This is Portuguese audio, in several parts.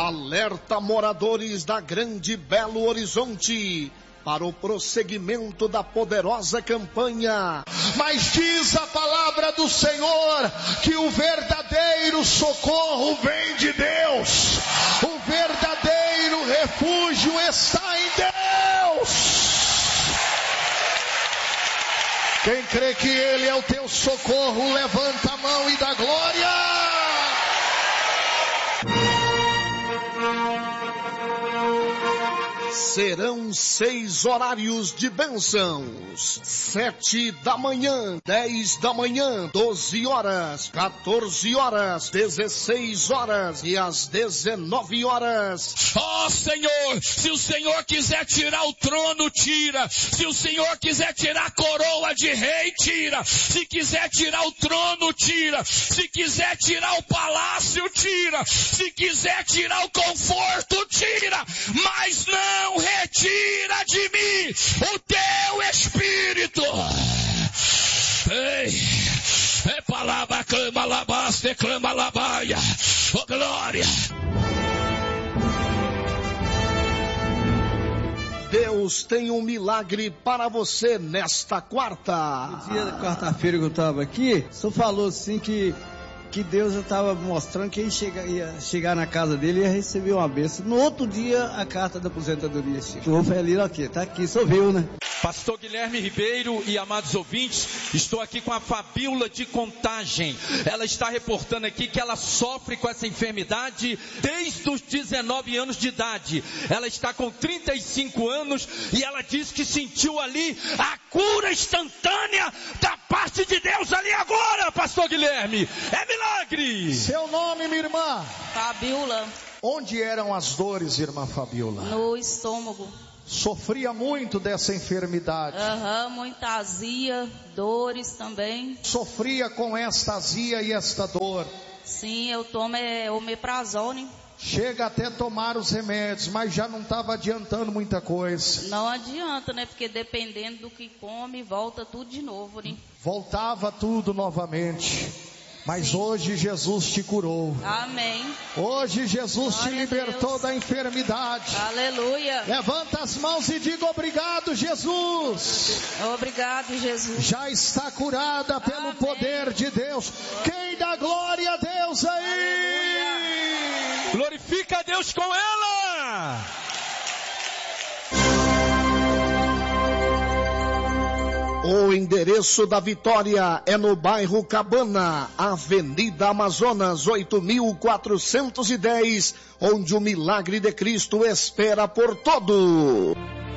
Alerta moradores da Grande Belo Horizonte para o prosseguimento da poderosa campanha. Mas diz a palavra do Senhor que o verdadeiro socorro vem de Deus. O verdadeiro refúgio está em Deus. Quem crê que Ele é o teu socorro, levanta a mão e dá glória. Serão 6 horários de bênçãos: 7 da manhã, 10 da manhã, 12 horas, 14 horas, 16 horas e às 19 horas. Ó Senhor, se o Senhor quiser tirar o trono, tira. Se o Senhor quiser tirar a coroa de rei, tira. Se quiser tirar o trono, tira. Se quiser tirar o palácio, tira. Se quiser tirar o conforto, tira. Mas não retira de mim o teu espírito. Ei, é palavra, clama, labaste, clama, labaia. Oh glória. Deus tem um milagre para você nesta quarta. No dia da quarta-feira que eu estava aqui, o senhor falou assim que Deus estava mostrando que ia chegar na casa dele e ia receber uma bênção. No outro dia, a carta da aposentadoria chegou. Eu falei, ok, tá aqui, só viu, né? Pastor Guilherme Ribeiro e amados ouvintes, estou aqui com a Fabíola de Contagem. Ela está reportando aqui que ela sofre com essa enfermidade desde os 19 anos de idade. Ela está com 35 anos e ela diz que sentiu ali a cura instantânea da parte de Deus ali agora, Pastor Guilherme. É milagre! Seu nome, minha irmã? Fabíola. Onde eram as dores, irmã Fabíola? No estômago. Sofria muito dessa enfermidade? Muita azia, dores também. Sofria com esta azia e esta dor? Sim, eu tomo omeprazole. Chega até tomar os remédios, mas já não estava adiantando muita coisa. Não adianta, né? Porque dependendo do que come, volta tudo de novo, né? Voltava tudo novamente. Mas sim, hoje Jesus te curou. Amém. Hoje Jesus te libertou da enfermidade. Aleluia. Levanta as mãos e diga obrigado, Jesus. Obrigado, Jesus. Já está curada pelo poder de Deus. Quem dá glória a Deus aí? Aleluia. Glorifica a Deus com ela. O endereço da vitória é no bairro Cabana, Avenida Amazonas 8410, onde o milagre de Cristo espera por todo.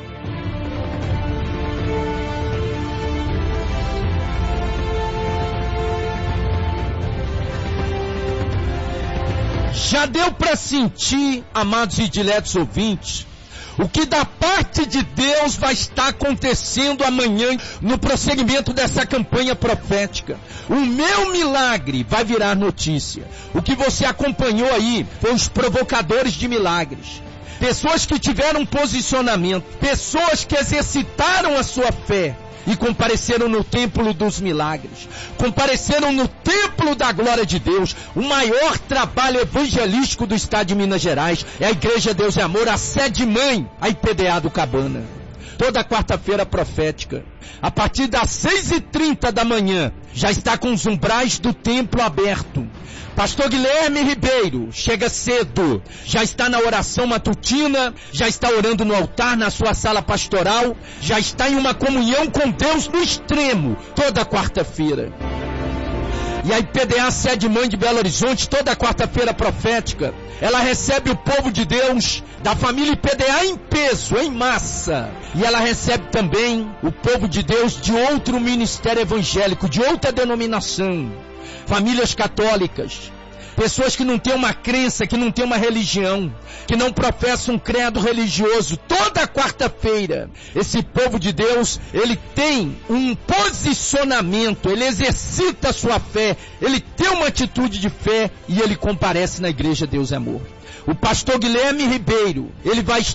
Já deu para sentir, amados e diletos ouvintes, o que da parte de Deus vai estar acontecendo amanhã no prosseguimento dessa campanha profética. O meu milagre vai virar notícia. O que você acompanhou aí foi os provocadores de milagres. Pessoas que tiveram posicionamento, pessoas que exercitaram a sua fé e compareceram no templo dos milagres, compareceram no templo da glória de Deus. O maior trabalho evangelístico do estado de Minas Gerais é a Igreja Deus e Amor, a sede mãe, a IPDA do Cabana. Toda quarta-feira profética, a partir das 6h30 da manhã, já está com os umbrais do templo aberto. Pastor Guilherme Ribeiro chega cedo, já está na oração matutina, já está orando no altar, na sua sala pastoral, já está em uma comunhão com Deus no extremo, toda quarta-feira. E a IPDA Sede Mãe de Belo Horizonte, toda quarta-feira profética, ela recebe o povo de Deus da família IPDA em peso, em massa. E ela recebe também o povo de Deus de outro ministério evangélico, de outra denominação. Famílias católicas, pessoas que não têm uma crença, que não têm uma religião, que não professam um credo religioso. Toda quarta-feira, esse povo de Deus, ele tem um posicionamento, ele exercita a sua fé, ele tem uma atitude de fé e ele comparece na Igreja Deus é Amor. O pastor Guilherme Ribeiro, ele vai estar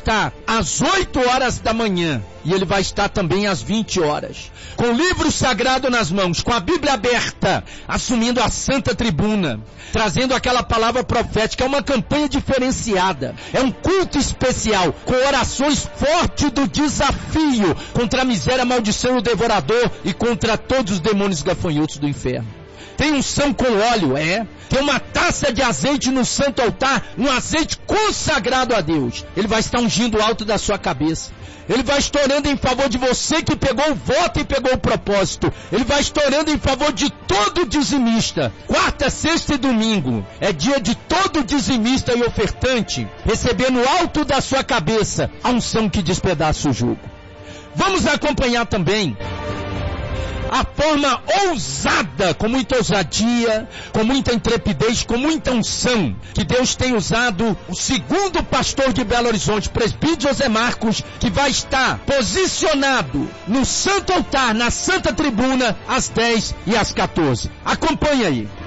às 8 horas da manhã. E ele vai estar também às 20 horas. Com o livro sagrado nas mãos, com a Bíblia aberta, assumindo a Santa Tribuna, trazendo aquela palavra profética. É uma campanha diferenciada. É um culto especial, com orações fortes do desafio contra a miséria, a maldição e o devorador e contra todos os demônios gafanhotos do inferno. Tem unção com óleo, tem uma taça de azeite no santo altar, um azeite consagrado a Deus. Ele vai estar ungindo o alto da sua cabeça. Ele vai estourando em favor de você que pegou o voto e pegou o propósito. Ele vai estourando em favor de todo dizimista. Quarta, sexta e domingo é dia de todo dizimista e ofertante receber no alto da sua cabeça a unção que despedaça o jugo. Vamos acompanhar também a forma ousada, com muita ousadia, com muita intrepidez, com muita unção, que Deus tem usado o segundo pastor de Belo Horizonte, presbítero José Marcos, que vai estar posicionado no santo altar, na Santa Tribuna, às 10 e às 14. Acompanhe aí.